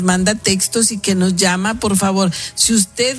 manda textos y que nos llama, por favor, si usted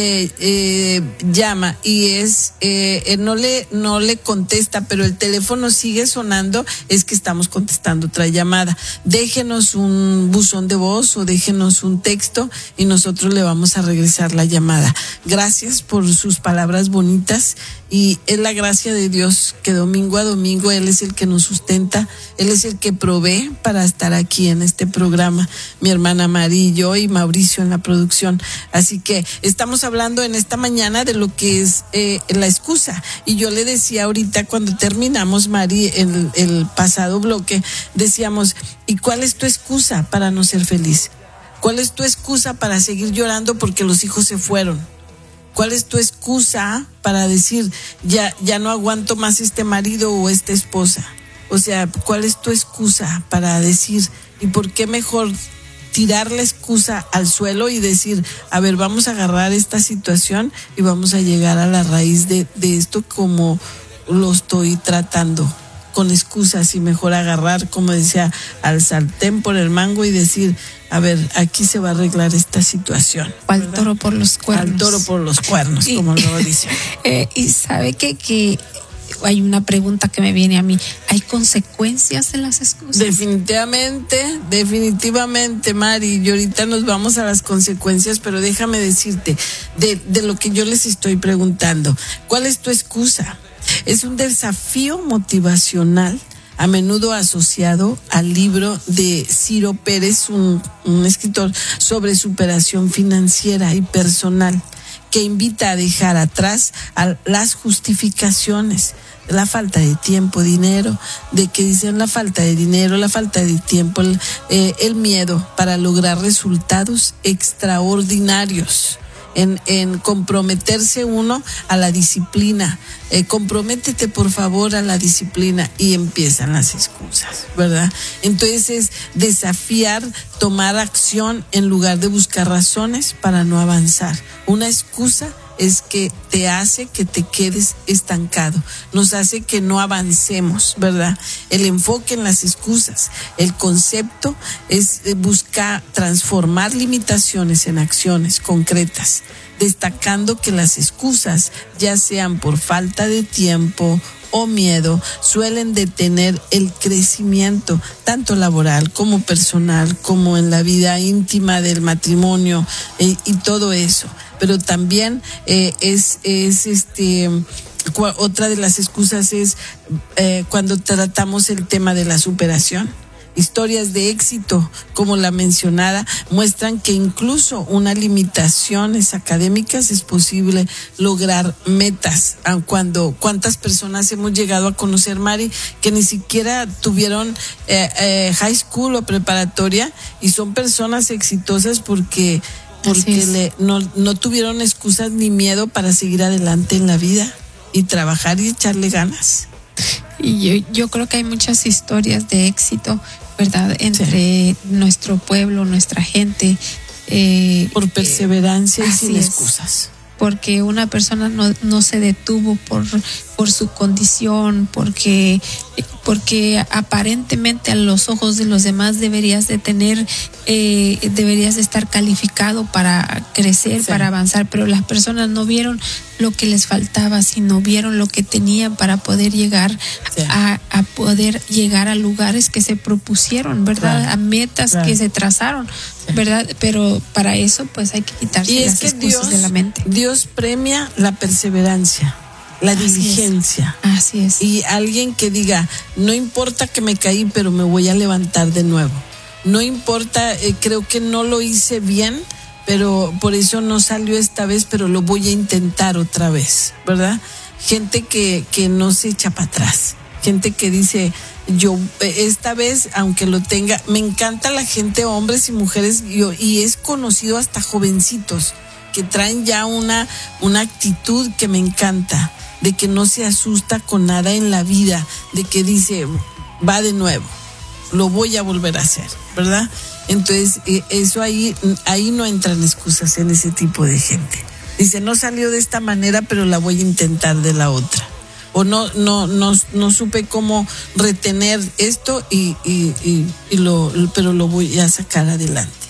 llama y no le contesta, pero el teléfono sigue sonando, es que estamos contestando otra llamada. Déjenos un buzón de voz o déjenos un texto y nosotros le vamos a regresar la llamada. Gracias por sus palabras bonitas, y es la gracia de Dios que domingo a domingo Él es el que nos sustenta, Él es el que provee para estar aquí en este programa, mi hermana Mari y yo y Mauricio en la producción. Así que estamos hablando en esta mañana de lo que es la excusa, y yo le decía ahorita cuando terminamos, Mari, el pasado bloque, decíamos, ¿y cuál es tu excusa para no ser feliz? ¿Cuál es tu excusa para seguir llorando porque los hijos se fueron? ¿Cuál es tu excusa para decir, ya no aguanto más este marido o esta esposa? O sea, ¿cuál es tu excusa para decir, y por qué mejor tirar la excusa al suelo y decir, a ver, vamos a agarrar esta situación y vamos a llegar a la raíz de esto como lo estoy tratando? Con excusas, y mejor agarrar, como decía, al sartén por el mango y decir, a ver, aquí se va a arreglar esta situación. Al toro por los cuernos. Al toro por los cuernos, como lo dice. Y sabe que hay una pregunta que me viene a mí. ¿Hay consecuencias en las excusas? Definitivamente, Mari. Y ahorita nos vamos a las consecuencias, pero déjame decirte de lo que yo les estoy preguntando. ¿Cuál es tu excusa? Es un desafío motivacional, a menudo asociado al libro de Ciro Pérez, un escritor sobre superación financiera y personal, que invita a dejar atrás las justificaciones, la falta de tiempo, dinero, de que dicen la falta de dinero, la falta de tiempo, el miedo para lograr resultados extraordinarios. En comprometerse uno a la disciplina. Comprométete, por favor, a la disciplina, y empiezan las excusas, ¿verdad? Entonces es desafiar, tomar acción en lugar de buscar razones para no avanzar. Una excusa es que te hace que te quedes estancado, nos hace que no avancemos, ¿verdad? El enfoque en las excusas, el concepto es buscar transformar limitaciones en acciones concretas, destacando que las excusas, ya sean por falta de tiempo o miedo, suelen detener el crecimiento, tanto laboral como personal, como en la vida íntima del matrimonio, y todo eso. Pero también otra de las excusas es cuando tratamos el tema de la superación. Historias de éxito, como la mencionada, muestran que incluso unas limitaciones académicas es posible lograr metas. ¿Cuántas personas hemos llegado a conocer, Mari, que ni siquiera tuvieron high school o preparatoria, y son personas exitosas porque no tuvieron excusas ni miedo para seguir adelante en la vida y trabajar y echarle ganas? Y yo creo que hay muchas historias de éxito, ¿verdad? Entre nuestro pueblo, nuestra gente. Por perseverancia y sin excusas. Porque una persona no se detuvo por su condición, porque aparentemente a los ojos de los demás deberías de estar calificado para crecer, para avanzar, pero las personas no vieron lo que les faltaba, sino vieron lo que tenían para poder llegar a poder llegar a lugares que se propusieron, ¿verdad? Claro. A metas que se trazaron, ¿verdad? Pero para eso pues hay que quitarse las excusas de la mente. Dios premia la perseverancia, la diligencia. Así es. Y alguien que diga, no importa que me caí, pero me voy a levantar de nuevo. No importa, creo que no lo hice bien, pero por eso no salió esta vez, pero lo voy a intentar otra vez, ¿verdad? Gente que no se echa para atrás. Gente que dice, yo esta vez, aunque lo tenga, me encanta la gente, hombres y mujeres, y es conocido hasta jovencitos que traen ya una actitud que me encanta, de que no se asusta con nada en la vida, de que dice, va de nuevo, lo voy a volver a hacer, ¿verdad? Entonces, eso ahí no entran excusas en ese tipo de gente. Dice, no salió de esta manera, pero la voy a intentar de la otra. O no supe cómo retener esto pero lo voy a sacar adelante.